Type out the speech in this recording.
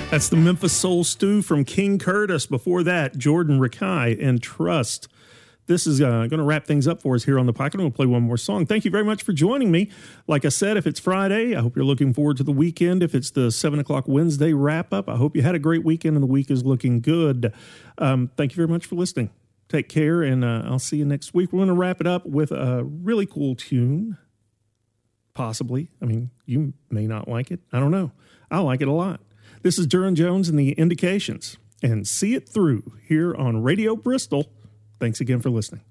That's the Memphis Soul Stew from King Curtis. Before that, Jordan Rakai and Trust. This is going to wrap things up for us here on The Pocket. I'm going to play one more song. Thank you very much for joining me. Like I said, if it's Friday, I hope you're looking forward to the weekend. If it's the 7 o'clock Wednesday wrap-up, I hope you had a great weekend and the week is looking good. Thank you very much for listening. Take care, and I'll see you next week. We're going to wrap it up with a really cool tune, possibly. I mean, you may not like it. I don't know. I like it a lot. This is Durham Jones and the Indications, and See It Through here on Radio Bristol. Thanks again for listening.